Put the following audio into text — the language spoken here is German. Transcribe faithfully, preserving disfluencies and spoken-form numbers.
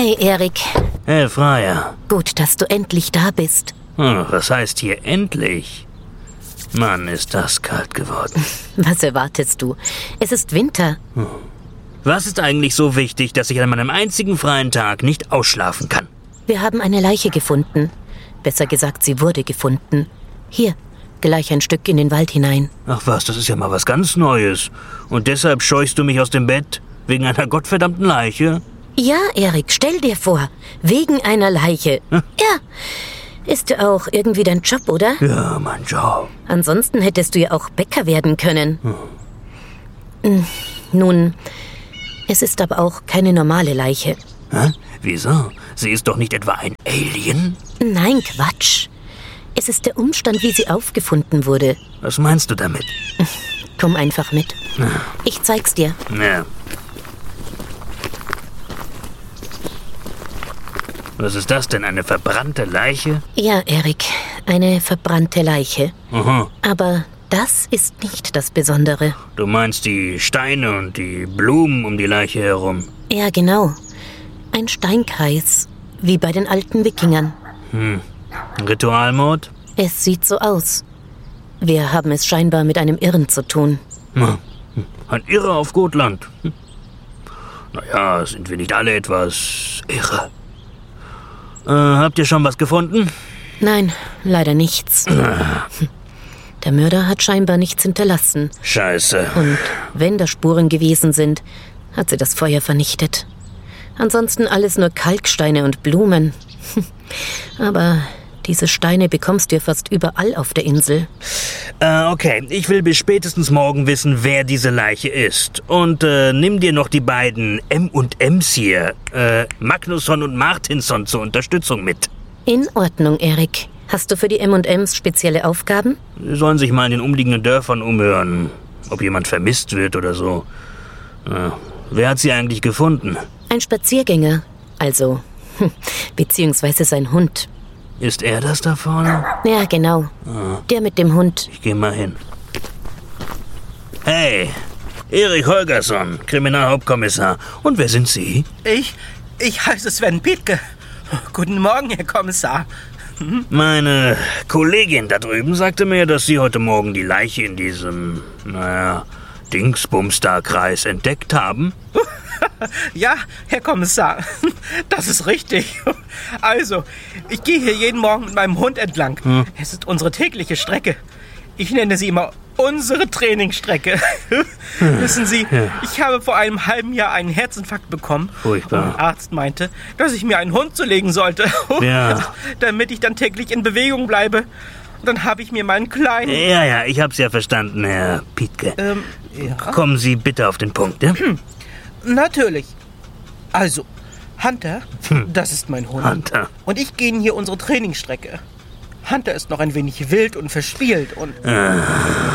Hi, Erik. Hey, Freier. Gut, dass du endlich da bist. Hm, was heißt hier endlich? Mann, ist das kalt geworden. Was erwartest du? Es ist Winter. Hm. Was ist eigentlich so wichtig, dass ich an meinem einzigen freien Tag nicht ausschlafen kann? Wir haben eine Leiche gefunden. Besser gesagt, sie wurde gefunden. Hier, gleich ein Stück in den Wald hinein. Ach was, das ist ja mal was ganz Neues. Und deshalb scheuchst du mich aus dem Bett? Wegen einer gottverdammten Leiche? Ja, Erik, stell dir vor. Wegen einer Leiche. Hm? Ja. Ist ja auch irgendwie dein Job, oder? Ja, mein Job. Ansonsten hättest du ja auch Bäcker werden können. Hm. Nun, es ist aber auch keine normale Leiche. Hä? Wieso? Sie ist doch nicht etwa ein Alien? Nein, Quatsch. Es ist der Umstand, wie sie aufgefunden wurde. Was meinst du damit? Komm einfach mit. Ich zeig's dir. Ja. Was ist das denn, eine verbrannte Leiche? Ja, Erik, eine verbrannte Leiche. Aha. Aber das ist nicht das Besondere. Du meinst die Steine und die Blumen um die Leiche herum? Ja, genau. Ein Steinkreis, wie bei den alten Wikingern. Hm. Ritualmord? Es sieht so aus. Wir haben es scheinbar mit einem Irren zu tun. Hm. Ein Irrer auf Gotland. Hm. Naja, sind wir nicht alle etwas irre? Äh, habt ihr schon was gefunden? Nein, leider nichts. Ah. Der Mörder hat scheinbar nichts hinterlassen. Scheiße. Und wenn da Spuren gewesen sind, hat sie das Feuer vernichtet. Ansonsten alles nur Kalksteine und Blumen. Aber diese Steine bekommst du ja fast überall auf der Insel. Äh, okay. Ich will bis spätestens morgen wissen, wer diese Leiche ist. Und äh, nimm dir noch die beiden M und M's hier, äh, Magnusson und Martinsson zur Unterstützung mit. In Ordnung, Erik. Hast du für die M und M's spezielle Aufgaben? Sie sollen sich mal in den umliegenden Dörfern umhören, ob jemand vermisst wird oder so. Äh, wer hat sie eigentlich gefunden? Ein Spaziergänger. Also, beziehungsweise sein Hund. Ist er das da vorne? Ja, genau. Ah. Der mit dem Hund. Ich geh mal hin. Hey, Erik Holgersson, Kriminalhauptkommissar. Und wer sind Sie? Ich, ich heiße Sven Pietke. Guten Morgen, Herr Kommissar. Hm? Meine Kollegin da drüben sagte mir, dass Sie heute Morgen die Leiche in diesem, naja, Dingsbumstar-Kreis entdeckt haben. Ja, Herr Kommissar, das ist richtig. Also, ich gehe hier jeden Morgen mit meinem Hund entlang. Hm. Es ist unsere tägliche Strecke. Ich nenne sie immer unsere Trainingsstrecke. Hm. Wissen Sie, ja. Ich habe vor einem halben Jahr einen Herzinfarkt bekommen. Furchtbar. Und ein Arzt meinte, dass ich mir einen Hund zulegen sollte, ja. damit ich dann täglich in Bewegung bleibe. Und dann habe ich mir meinen kleinen... Ja, ja, ich hab's ja verstanden, Herr Pietke. Ähm, ja. Kommen Sie bitte auf den Punkt, ja? Hm. Natürlich. Also, Hunter, hm. das ist mein Hund. Hunter. Und ich gehen hier unsere Trainingsstrecke. Hunter ist noch ein wenig wild und verspielt und... Ah.